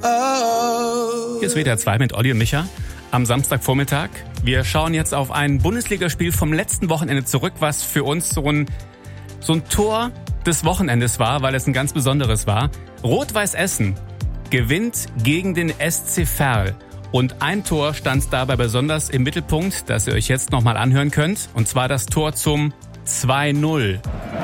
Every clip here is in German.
Hier ist WDR 2 mit Olli und Micha am Samstagvormittag. Wir schauen jetzt auf ein Bundesligaspiel vom letzten Wochenende zurück, was für uns so ein Tor des Wochenendes war, weil es ein ganz besonderes war. Rot-Weiß Essen gewinnt gegen den SC Verl. Und ein Tor stand dabei besonders im Mittelpunkt, das ihr euch jetzt nochmal anhören könnt. Und zwar das Tor zum 2-0.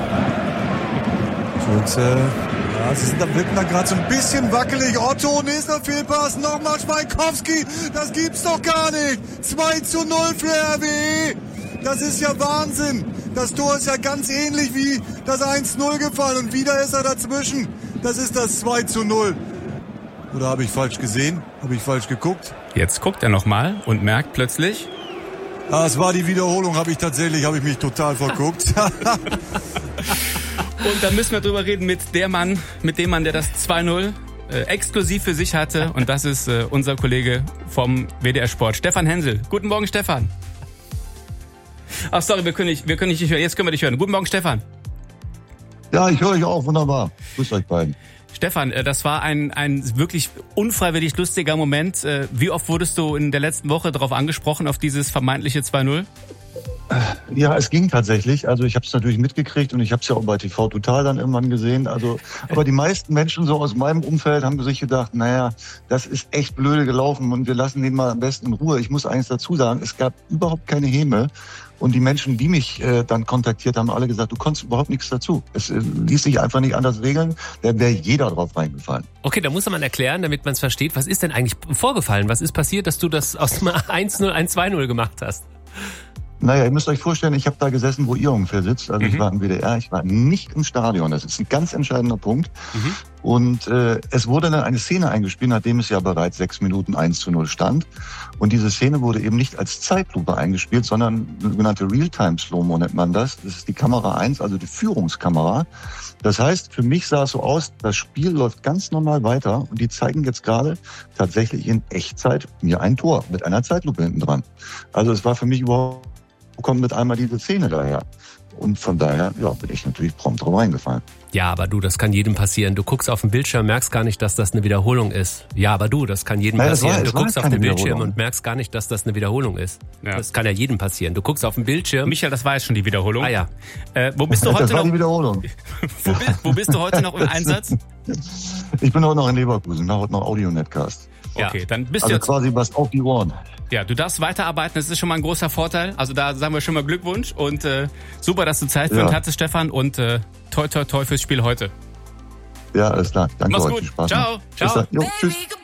Ja, sie wirken da gerade so ein bisschen wackelig. Otto, nächster Fehlpass, nochmal Schweikowski. Das gibt's doch gar nicht. 2-0 für RWE. Das ist ja Wahnsinn. Das Tor ist ja ganz ähnlich wie das 1-0 gefallen. Und wieder ist er dazwischen. Das ist das 2-0. Oder habe ich falsch gesehen? Habe ich falsch geguckt? Jetzt guckt er nochmal und merkt plötzlich... Es war die Wiederholung, habe ich mich total verguckt. Und da müssen wir drüber reden mit dem Mann, der das 2-0 exklusiv für sich hatte. Und das ist unser Kollege vom WDR Sport, Stefan Hensel. Guten Morgen, Stefan. Ach, sorry, wir können nicht hören. Jetzt können wir dich hören. Guten Morgen, Stefan. Ja, ich höre euch auch, wunderbar. Grüß euch beiden. Stefan, das war ein wirklich unfreiwillig lustiger Moment. Wie oft wurdest du in der letzten Woche darauf angesprochen, auf dieses vermeintliche 2-0? Ja, es ging tatsächlich. Also ich habe es natürlich mitgekriegt und ich habe es ja auch bei TV Total dann irgendwann gesehen. Aber die meisten Menschen so aus meinem Umfeld haben sich gedacht, naja, das ist echt blöde gelaufen und wir lassen den mal am besten in Ruhe. Ich muss eins dazu sagen, es gab überhaupt keine Häme. Und die Menschen, die mich dann kontaktiert haben, alle gesagt, du konntest überhaupt nichts dazu. Es ließ sich einfach nicht anders regeln. Da wäre jeder drauf reingefallen. Okay, da muss man erklären, damit man es versteht. Was ist denn eigentlich vorgefallen? Was ist passiert, dass du das aus dem 1-0 ein 2-0 gemacht hast? Naja, ihr müsst euch vorstellen, ich habe da gesessen, wo ihr ungefähr sitzt. Also ich war im WDR, ich war nicht im Stadion. Das ist ein ganz entscheidender Punkt. Und es wurde dann eine Szene eingespielt, nachdem es ja bereits 6 Minuten 1-0 stand. Und diese Szene wurde eben nicht als Zeitlupe eingespielt, sondern sogenannte Realtime-Slow-Mo nennt man das. Das ist die Kamera 1, also die Führungskamera. Das heißt, für mich sah es so aus, das Spiel läuft ganz normal weiter und die zeigen jetzt gerade tatsächlich in Echtzeit mir ein Tor mit einer Zeitlupe hinten dran. Also es war für mich überhaupt, wo kommt mit einmal diese Szene daher? Und von daher, ja, bin ich natürlich prompt drauf reingefallen. Ja, aber du, das kann jedem passieren. Du guckst auf den Bildschirm, merkst gar nicht, dass das eine Wiederholung ist. Ja, aber du, das kann jedem passieren. Du guckst auf den Bildschirm und merkst gar nicht, dass das eine Wiederholung ist. Ja. Das kann ja jedem passieren. Du guckst auf den Bildschirm. Michael, das war jetzt schon die Wiederholung. Ah ja. Wo bist du heute das war noch? Die Wiederholung. wo bist du heute noch im Einsatz? Ich bin heute noch in Leverkusen, mache heute noch Audio-Netcast. Okay, dann bist du also jetzt quasi was auf die Ohren. Ja, du darfst weiterarbeiten, das ist schon mal ein großer Vorteil. Also da sagen wir schon mal Glückwunsch und super, dass du Zeit für uns hattest, Stefan, und toi toi toi fürs Spiel heute. Ja, alles klar. Danke Mach's euch. gut. Viel Spaß. Ciao. Ciao. Jo, tschüss.